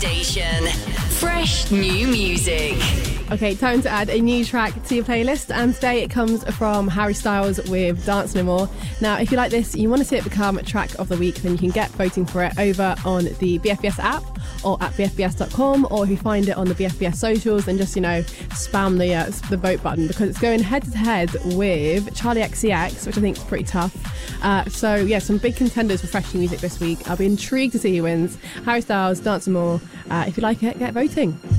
station. Fresh new music. Okay, time to add a new track to your playlist, and today it comes from Harry Styles with Dance No More. Now, if you like this, you want to see it become track of the week, then you can get voting for it over on the BFBS app or at bfbs.com, or if you find it on the BFBS socials, then just, spam the vote button, because it's going head to head with Charlie XCX, which I think is pretty tough. Some big contenders for fresh new music this week. I'll be intrigued to see who wins. Harry Styles, Dance No More. If you like it, get voting.